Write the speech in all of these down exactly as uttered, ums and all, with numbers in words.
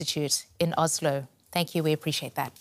Institute in Oslo. Thank you, we appreciate that.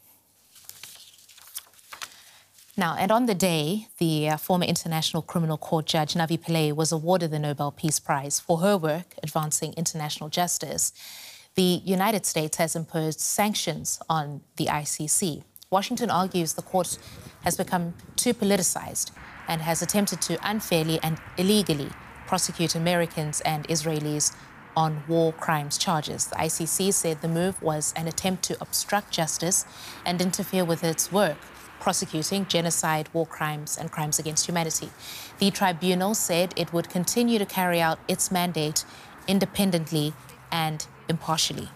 Now, and on the day, the uh, former International Criminal Court judge Navi Pillay was awarded the Nobel Peace Prize for her work advancing international justice. The United States has imposed sanctions on the I C C. Washington argues the court has become too politicized and has attempted to unfairly and illegally prosecute Americans and Israelis on war crimes charges. The I C C said the move was an attempt to obstruct justice and interfere with its work, prosecuting genocide, war crimes, and crimes against humanity. The tribunal said it would continue to carry out its mandate independently and impartially.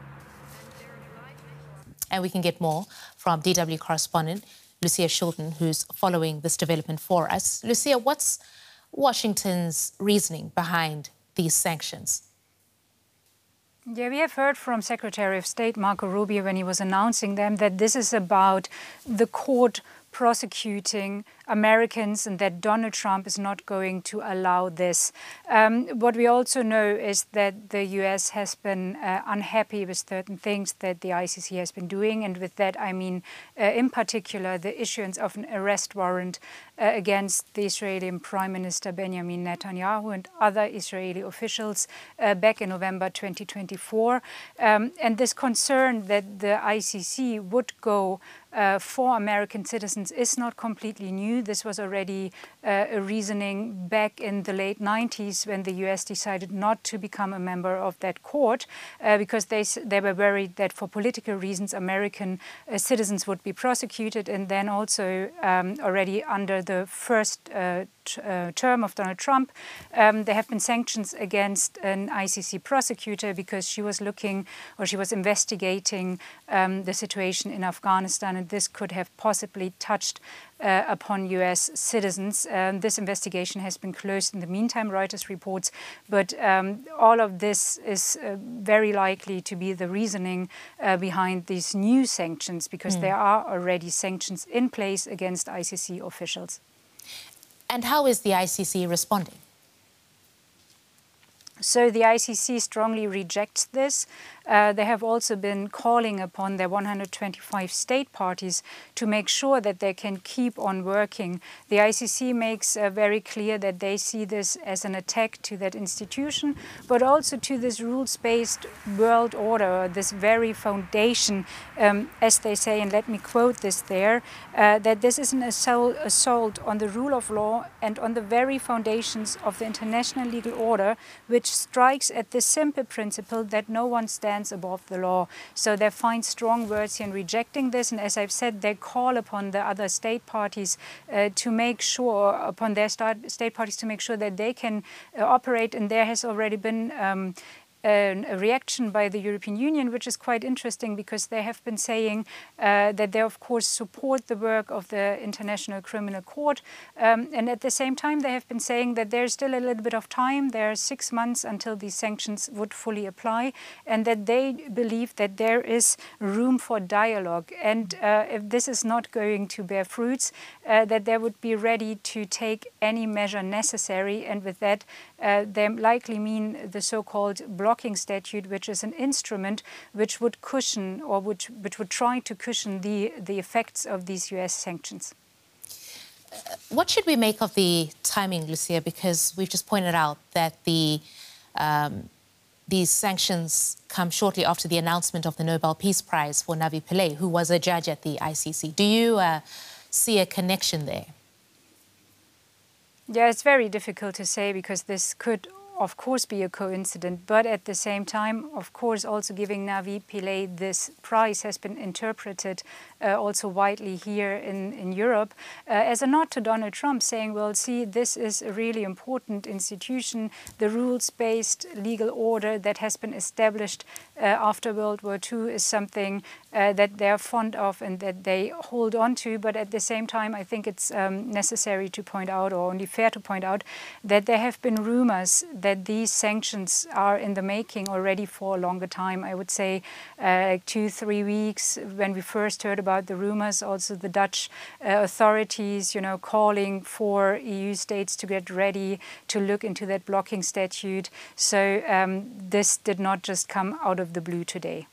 And we can get more from D W correspondent Lucia Shilton, who's following this development for us. Lucia, what's Washington's reasoning behind these sanctions? Yeah, we have heard from Secretary of State Marco Rubio when he was announcing them that this is about the court prosecuting Americans and that Donald Trump is not going to allow this. Um, what we also know is that the U S has been uh, unhappy with certain things that the I C C has been doing. And with that, I mean, uh, in particular, the issuance of an arrest warrant uh, against the Israeli Prime Minister Benjamin Netanyahu and other Israeli officials uh, back in November twenty twenty-four. Um, and this concern that the I C C would go Uh, for American citizens is not completely new. This was already uh, a reasoning back in the late nineties when the U S decided not to become a member of that court uh, because they, they were worried that for political reasons American uh, citizens would be prosecuted. And then also um, already under the first uh, Uh, term of Donald Trump, um, there have been sanctions against an I C C prosecutor because she was looking or she was investigating um, the situation in Afghanistan, and this could have possibly touched uh, upon U S citizens. Um, this investigation has been closed in the meantime, Reuters reports, but um, all of this is uh, very likely to be the reasoning uh, behind these new sanctions because mm. there are already sanctions in place against I C C officials. And how is the I C C responding? So the I C C strongly rejects this. Uh, they have also been calling upon their one hundred twenty-five state parties to make sure that they can keep on working. The I C C makes uh, very clear that they see this as an attack to that institution, but also to this rules-based world order, this very foundation, um, as they say, and let me quote this there, uh, that this is an assault, assault on the rule of law and on the very foundations of the international legal order, which strikes at the simple principle that no one stands above the law. So they find strong words in rejecting this, and as I've said, they call upon the other state parties uh, to make sure, upon their state parties to make sure that they can uh, operate, and there has already been um, a reaction by the European Union, which is quite interesting because they have been saying uh, that they, of course, support the work of the International Criminal Court. Um, and at the same time, they have been saying that there's still a little bit of time. There are six months until these sanctions would fully apply, and that they believe that there is room for dialogue. And uh, if this is not going to bear fruits, uh, that they would be ready to take any measure necessary. And with that, uh, they likely mean the so-called block statute, which is an instrument which would cushion or which, which would try to cushion the, the effects of these U S sanctions. Uh, what should we make of the timing, Lucia? Because we've just pointed out that the um, these sanctions come shortly after the announcement of the Nobel Peace Prize for Navi Pillay, who was a judge at the I C C. Do you uh, see a connection there? Yeah, it's very difficult to say because this could of course be a coincidence, but at the same time, of course, also giving Navi Pillay this prize has been interpreted uh, also widely here in, in Europe uh, as a nod to Donald Trump, saying, well, see, this is a really important institution, the rules-based legal order that has been established uh, after World War Two is something uh, that they're fond of and that they hold on to, but at the same time, I think it's um, necessary to point out, or only fair to point out, that there have been rumors that these sanctions are in the making already for a longer time. I would say uh, like two, three weeks when we first heard about the rumors, also the Dutch uh, authorities, you know, calling for E U states to get ready to look into that blocking statute. So um, this did not just come out of the blue today.